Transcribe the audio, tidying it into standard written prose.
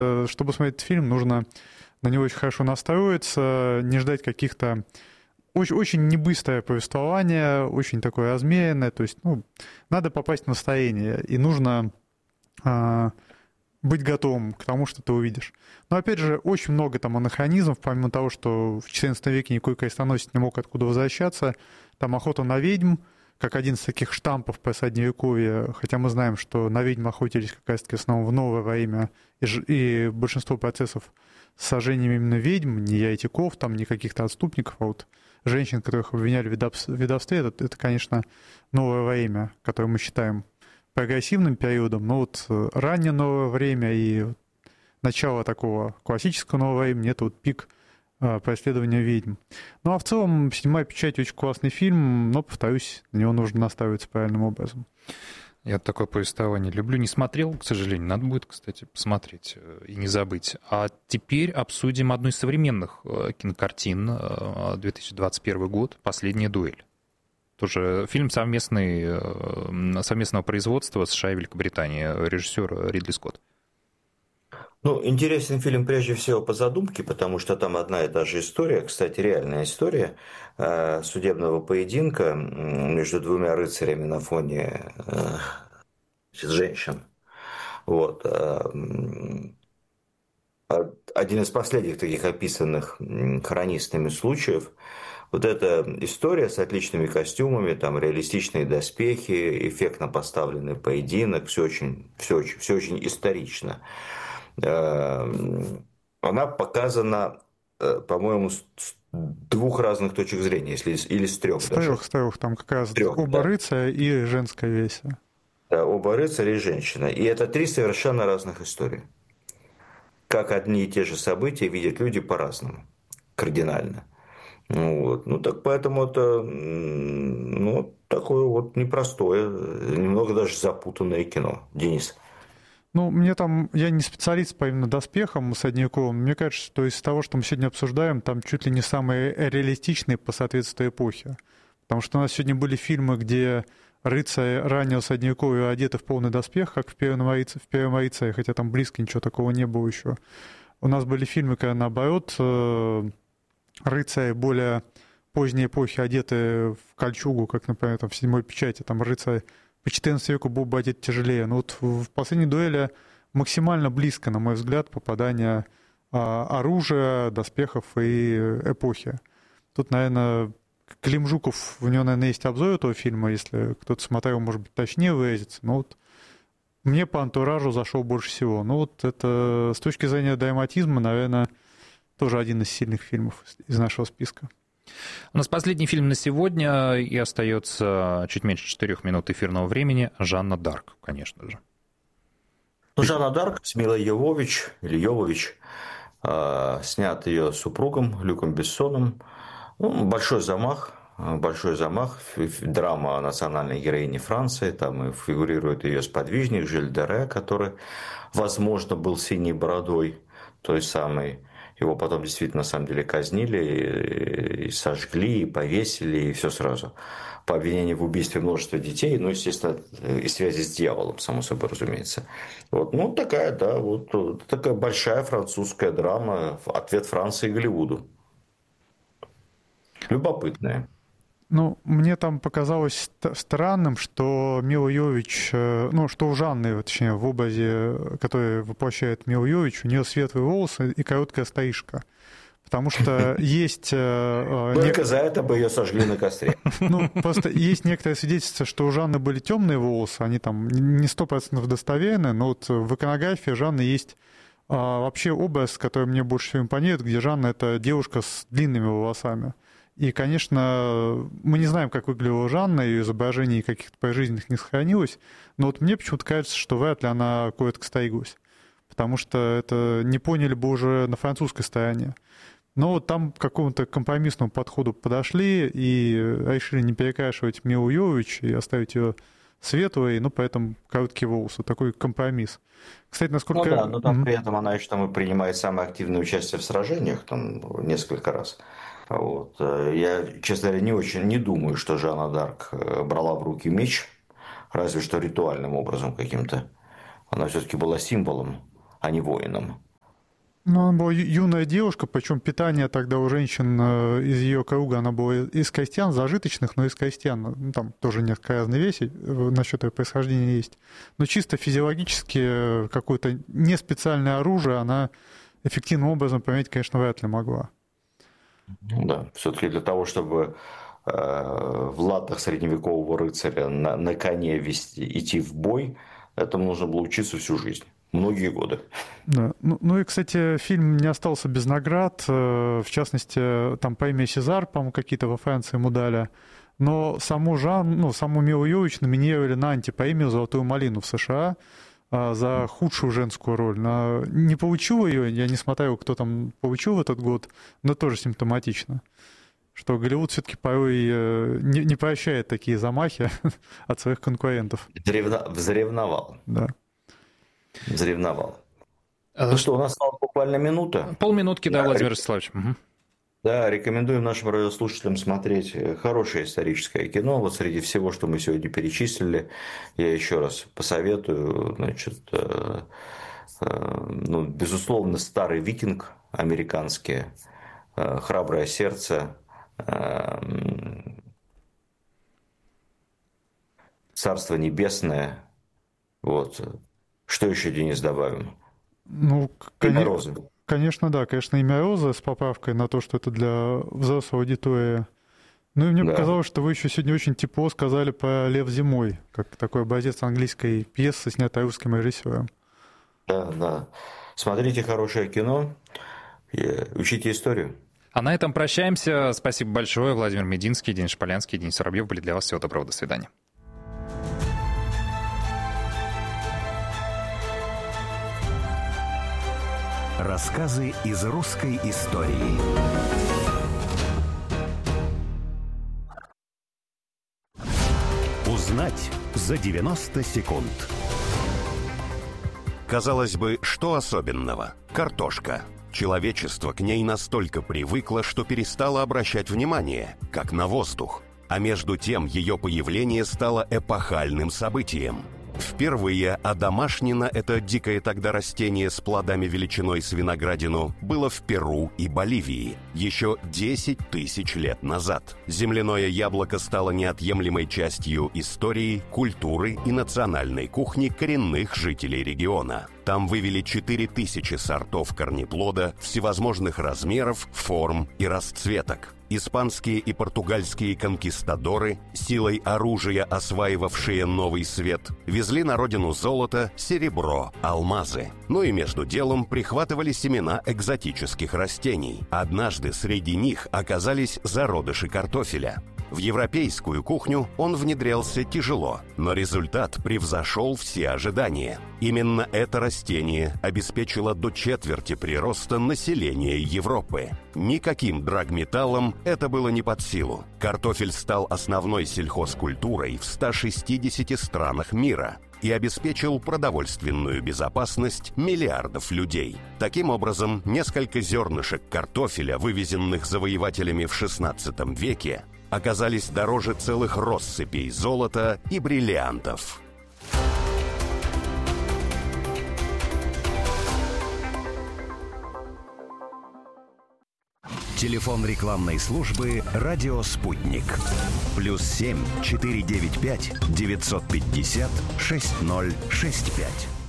Чтобы смотреть этот фильм, нужно на него очень хорошо настроиться, не ждать каких-то... Очень, очень небыстрое повествование, очень такое размеренное, то есть, ну, надо попасть в настроение, и нужно быть готовым к тому, что ты увидишь. Но, опять же, очень много там анахронизмов, помимо того, что в XIV веке никакой крестоносец не мог откуда возвращаться, там охота на ведьм, как один из таких штампов по Средневековья, хотя мы знаем, что на ведьм охотились как раз-таки в основном в новое время, и большинство процессов с сожжением именно ведьм, не еретиков, там, не каких-то отступников, а вот женщин, которых обвиняли в ведовстве, это, конечно, новое время, которое мы считаем прогрессивным периодом, но вот раннее новое время и начало такого классического нового времени — это вот пик преследования ведьм. Ну а в целом «Седьмая печать» очень классный фильм, но, повторюсь, на него нужно настраиваться правильным образом. Я такое повествование люблю. Не смотрел, к сожалению. Надо будет, кстати, посмотреть и не забыть. А теперь обсудим одну из современных кинокартин, 2021 год, «Последняя дуэль». Тоже фильм совместного производства США и Великобритании, режиссер Ридли Скотт. Ну, интересен фильм прежде всего по задумке, потому что там одна и та же история, кстати, реальная история судебного поединка между двумя рыцарями на фоне женщин. Вот. Один из последних таких описанных хронистами случаев. Вот эта история с отличными костюмами, там реалистичные доспехи, эффектно поставленный поединок, все очень исторично. Она показана, по-моему, с двух разных точек зрения, или с трех даже. С трех, там как раз Трех, оба да. рыцаря и женская версия. Да, оба рыцаря и женщина. И это три совершенно разных истории. Как одни и те же события видят люди по-разному, кардинально. Ну, вот. Ну так поэтому это ну, такое вот непростое, немного даже запутанное кино. Денис. Ну, мне там, я не специалист по именно доспехам средневековым, мне кажется, что из того, что мы сегодня обсуждаем, там чуть ли не самые реалистичные по соответствию эпохе. Потому что у нас сегодня были фильмы, где рыцари раннего средневековья одеты в полный доспех, как в «Первом рыцаре», хотя там близко ничего такого не было еще. У нас были фильмы, когда наоборот рыцари более поздней эпохи одеты в кольчугу, как, например, там в «Седьмой печати», там рыцарь по XIV веку был бы одет тяжелее. Но вот в «Последней дуэли» максимально близко, на мой взгляд, попадание оружия, доспехов и эпохи. Тут, наверное, Клим Жуков, у него, наверное, есть обзор этого фильма, если кто-то смотрел, может быть, точнее выразиться. Но вот мне по антуражу зашел больше всего. Ну вот это с точки зрения драматизма, наверное, тоже один из сильных фильмов из нашего списка. У нас последний фильм на сегодня, и остается чуть меньше 4 минут эфирного времени. «Жанна Дарк», конечно же. Ну, «Жанна Дарк» с Милой Йовович, или Йовович, снят ее супругом Люком Бессоном. Ну, большой замах, драма о национальной героине Франции, там и фигурирует ее сподвижник Жиль де Ре, который, возможно, был синей бородой, той самой. Его потом действительно, на самом деле, казнили, и сожгли, и повесили, и все сразу. По обвинению в убийстве множества детей, ну, естественно, и связи с дьяволом, само собой разумеется. Вот, ну, такая, да, вот такая большая французская драма, ответ Франции Голливуду. Любопытная. Ну, мне там показалось странным, что Мила Йовович, ну, что у Жанны, точнее, в образе, который воплощает Мила Йовович, у нее светлые волосы и короткая стрижка. Потому что есть... Только за это бы ее сожгли на костре. Ну, просто есть некоторые свидетельства, что у Жанны были темные волосы, они там не 100% достоверны, но вот в иконографии Жанны есть вообще образ, который мне больше всего импонирует, где Жанна — это девушка с длинными волосами. И, конечно, мы не знаем, как выглядела Жанна, ее изображений каких-то прижизненных не сохранилось, но вот мне почему-то кажется, что вряд ли она коротко стриглась, потому что это не поняли бы уже на французской стороне. Но вот там к какому-то компромиссному подходу подошли и решили не перекрашивать Милу Йовович и оставить ее светлой, ну, поэтому короткие волосы. Такой компромисс. Кстати, насколько... Ну да, но там при этом она еще там и принимает самое активное участие в сражениях, там несколько раз. Вот. Я, честно говоря, не думаю, что Жанна Дарк брала в руки меч, разве что ритуальным образом каким-то. Она все-таки была символом, а не воином. Ну, она была юная девушка, причем питание тогда у женщин из ее круга, она была из крестьян, зажиточных, но из крестьян. Ну, там тоже несколько разных вещей насчет ее происхождения есть. Но чисто физиологически какое-то неспециальное оружие она эффективным образом применить, конечно, вряд ли могла. Да, все-таки для того, чтобы в латах средневекового рыцаря на коне идти в бой, этому нужно было учиться всю жизнь. Многие годы. Да. Ну и, кстати, фильм не остался без наград. В частности, там премия «Сезар», по-моему, какие-то во Франции ему дали. Но саму Милу Йовович номинировали на антипремию «Золотую малину» в США за худшую женскую роль. Она не получила ее, я не смотрел, кто там получил в этот год, но тоже симптоматично. Что Голливуд все-таки порой не прощает такие замахи от своих конкурентов. Взревновал. Да. Взревновал. Ну что, у нас осталась буквально минута. Полминутки, да, Владимир Ростиславович. Угу. Да, рекомендуем нашим радиослушателям смотреть хорошее историческое кино. Вот среди всего, что мы сегодня перечислили, я еще раз посоветую, значит, безусловно, «Старый викинг» американский, «Храброе сердце», «Царство небесное». Вот. Что еще, Денис, добавим? Ну, «Имя Розы». Конечно, да. Конечно, «Имя Розы» с поправкой на то, что это для взрослой аудитории. Ну и мне показалось, что вы еще сегодня очень тепло сказали про «Лев зимой», как такой образец английской пьесы, снятой русским режиссером. Да. Смотрите хорошее кино и учите историю. А на этом прощаемся. Спасибо большое. Владимир Мединский, Денис Шполянский, Денис Воробьев были для вас. Всего доброго. До свидания. Рассказы из русской истории. Узнать за 90 секунд. Казалось бы, что особенного? Картошка. Человечество к ней настолько привыкло, что перестало обращать внимание, как на воздух. А между тем ее появление стало эпохальным событием. Впервые одомашнено это дикое тогда растение с плодами величиной с виноградину было в Перу и Боливии еще 10 тысяч лет назад. Земляное яблоко стало неотъемлемой частью истории, культуры и национальной кухни коренных жителей региона. Там вывели 4000 сортов корнеплода всевозможных размеров, форм и расцветок. Испанские и португальские конкистадоры, силой оружия осваивавшие новый свет, везли на родину золото, серебро, алмазы. Ну и между делом прихватывали семена экзотических растений. Однажды среди них оказались зародыши картофеля. В европейскую кухню он внедрялся тяжело, но результат превзошел все ожидания. Именно это растение обеспечило до четверти прироста населения Европы. Никаким драгметаллам это было не под силу. Картофель стал основной сельхозкультурой в 160 странах мира и обеспечил продовольственную безопасность миллиардов людей. Таким образом, несколько зернышек картофеля, вывезенных завоевателями в XVI веке, оказались дороже целых россыпей золота и бриллиантов. Телефон рекламной службы «Радио Спутник». +7 495 950 6065.